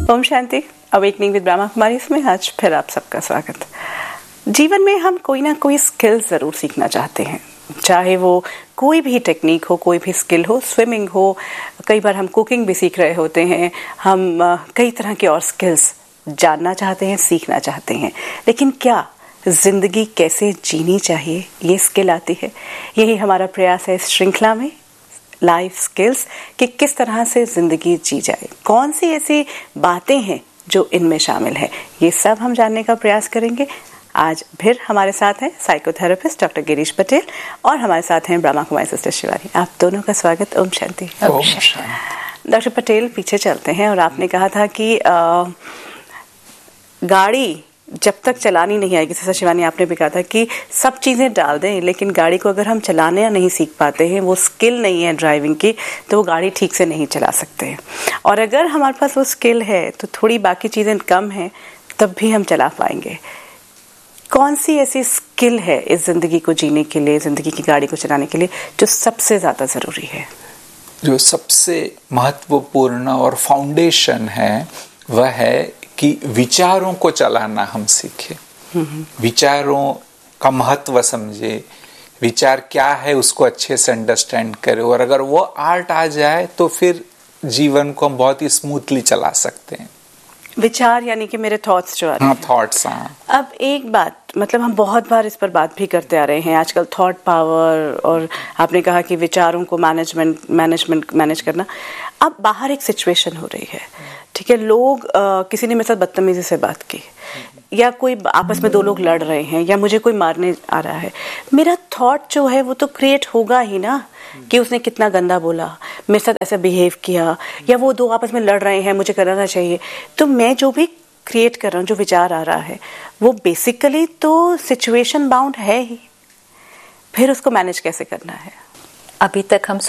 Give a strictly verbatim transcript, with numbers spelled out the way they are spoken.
Om Shanti. Awakening with Brahma Kumari इसमें आज फिर आप सबका स्वागत। जीवन में हम कोई ना कोई स्किल जरूर सीखना चाहते हैं, चाहे वो कोई भी टेक्निक हो, कोई भी स्किल हो, स्विमिंग हो, कई बार हम कुकिंग भी सीख रहे होते हैं, हम कई तरह के और स्किल्स जानना चाहते हैं, सीखना चाहते हैं। लेकिन क्या जिंदगी कैसे जीनी चाहिए ये स्किल आती है? यही हमारा प्रयास है इस श्रृंखला में, लाइफ स्किल्स, कि किस तरह से जिंदगी जी जाए, कौन सी ऐसी बातें हैं जो इनमें शामिल है, ये सब हम जानने का प्रयास करेंगे। आज फिर हमारे साथ हैं साइकोथेरेपिस्ट डॉक्टर गिरीश पटेल और हमारे साथ हैं ब्रह्मा कुमारी सिस्टर शिवानी। आप दोनों का स्वागत। ओम शांति। ओम शांति। डॉक्टर पटेल, पीछे चलते हैं और आपने कहा था कि आ, गाड़ी जब तक चलानी नहीं आएगी, जैसा शिवानी आपने भी कहा था कि सब चीज़ें डाल दें, लेकिन गाड़ी को अगर हम चलाने या नहीं सीख पाते हैं, वो स्किल नहीं है ड्राइविंग की, तो वो गाड़ी ठीक से नहीं चला सकते हैं। और अगर हमारे पास वो स्किल है तो थोड़ी बाकी चीज़ें कम हैं, तब भी हम चला पाएंगे। कौन सी ऐसी स्किल है इस ज़िंदगी को जीने के लिए, ज़िंदगी की गाड़ी को चलाने के लिए, जो सबसे ज़्यादा ज़रूरी है? जो सबसे महत्वपूर्ण और फाउंडेशन है वह है कि विचारों को चलाना हम सीखें, विचारों का महत्व समझे, विचार क्या है उसको अच्छे से अंडरस्टैंड करें, और अगर वो आर्ट आ जाए तो फिर जीवन को हम बहुत ही स्मूथली चला सकते हैं। विचार यानी कि मेरे थॉट्स जो आ रहे हैं। हाँ, थॉट्स। हाँ, अब एक बात, मतलब हम बहुत बार इस पर बात भी करते आ रहे हैं आजकल, थॉट पावर, और आपने कहा कि विचारों को मैनेजमेंट मैनेजमेंट मैनेज करना। अब बाहर एक सिचुएशन हो रही है, ठीक है, लोग आ, किसी ने मेरे साथ बदतमीजी से बात की, या कोई आपस में दो लोग लड़ रहे हैं, या मुझे कोई मारने आ रहा है, मेरा थॉट जो है वो तो क्रिएट होगा ही ना, कि उसने कितना गंदा बोला, मेरे साथ ऐसा बिहेव किया, या वो दो आपस में लड़ रहे हैं, मुझे करना चाहिए। तो मैं जो भी क्रिएट कर रहा हूँ, जो विचार आ रहा है, वो बेसिकली तो सिचुएशन बाउंड है ही। फिर उसको मैनेज कैसे करना है? अभी तक हम